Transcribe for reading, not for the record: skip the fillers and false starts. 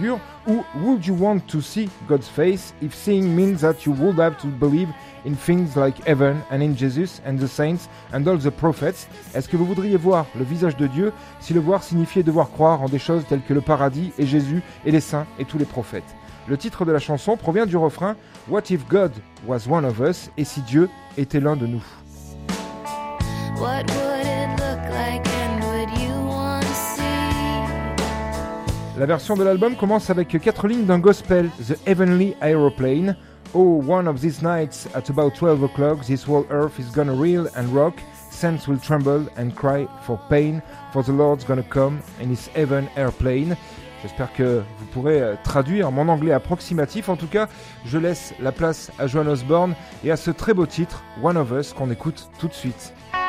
ou Would you want to see God's face if seeing means that you would have to believe in things like heaven and in Jesus and the saints and all the prophets? Est-ce que vous voudriez voir le visage de Dieu si le voir signifiait devoir croire en des choses telles que le paradis et Jésus et les saints et tous les prophètes? Le titre de la chanson provient du refrain What if God was one of us? Et si Dieu était l'un de nous? What would it look like and would you want to see? La version de l'album commence avec 4 lignes d'un gospel, The Heavenly Aeroplane. Oh, one of these nights at about 12 o'clock, this whole earth is gonna reel and rock. Saints will tremble and cry for pain, for the Lord's gonna come in his heaven airplane. J'espère que vous pourrez traduire mon anglais approximatif. En tout cas, je laisse la place à Joan Osborne et à ce très beau titre, One of Us, qu'on écoute tout de suite.